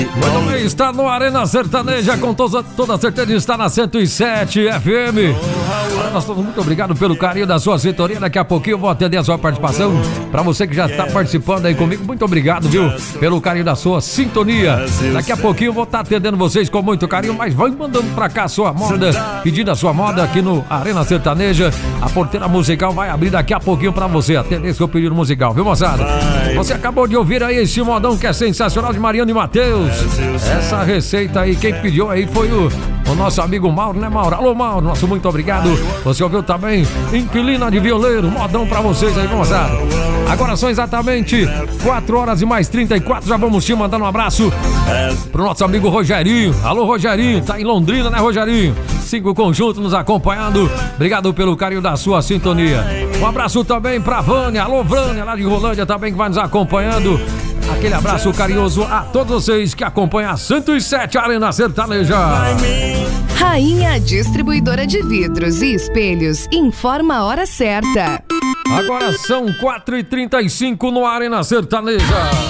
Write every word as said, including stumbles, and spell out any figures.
Muito bem, está no Arena Sertaneja, com toda, toda certeza está na cento e sete F M. Nós todos muito obrigado pelo carinho da sua sintonia. Daqui a pouquinho eu vou atender a sua participação. Para você que já está participando aí comigo, muito obrigado, viu? Pelo carinho da sua sintonia. Daqui a pouquinho eu vou estar atendendo vocês com muito carinho, mas vai mandando pra cá a sua moda, pedindo a sua moda aqui no Arena Sertaneja. A porteira musical vai abrir daqui a pouquinho pra você atender seu pedido musical, viu, moçada? Você acabou de ouvir aí esse modão que é sensacional de Mariano e Matheus. Essa receita aí, quem pediu aí foi o, o nosso amigo Mauro, né, Mauro? Alô, Mauro, nosso muito obrigado. Você ouviu também Inquilina de Violeiro, modão pra vocês aí, moçada. Agora são exatamente quatro horas e mais trinta e quatro. Já vamos te mandar um abraço pro nosso amigo Rogerinho. Alô, Rogerinho, tá em Londrina, né, Rogerinho? Cinco conjuntos nos acompanhando. Obrigado pelo carinho da sua sintonia. Um abraço também pra Vânia. Alô, Vânia, lá de Rolândia também, que vai nos acompanhando. Aquele abraço carinhoso a todos vocês que acompanham a cento e sete Arena Sertaneja. Rainha Distribuidora de Vidros e Espelhos informa a hora certa. Agora são quatro e trinta e cinco no Arena Sertaneja.